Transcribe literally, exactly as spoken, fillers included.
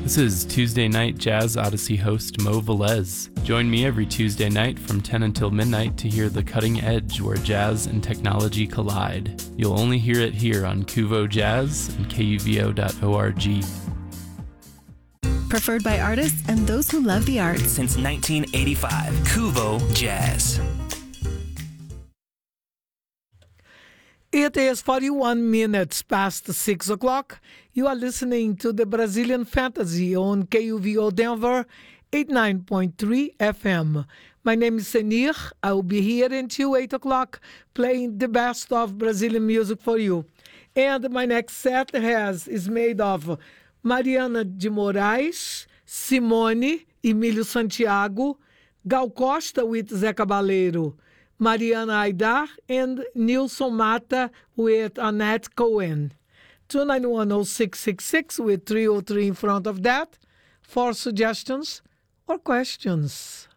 This is Tuesday Night Jazz Odyssey host Mo Velez. Join me every Tuesday night from ten until midnight to hear the cutting edge where jazz and technology collide. You'll only hear it here on Kuvo Jazz and K U V O dot org. Preferred by artists and those who love the arts. Since nineteen eighty-five, Kuvo Jazz. It is forty-one minutes past six o'clock. You are listening to the Brazilian Fantasy on K U V O Denver, eighty-nine point three F M. My name is Senir. I will be here until eight o'clock playing the best of Brazilian music for you. And my next set has is made of Mariana de Moraes, Simone, Emílio Santiago, Gal Costa with Zé Cabaleiro, Mariana Aidar, and Nilson Mata with Annette Cohen. two nine one oh six six six with three oh three in front of that for suggestions or questions.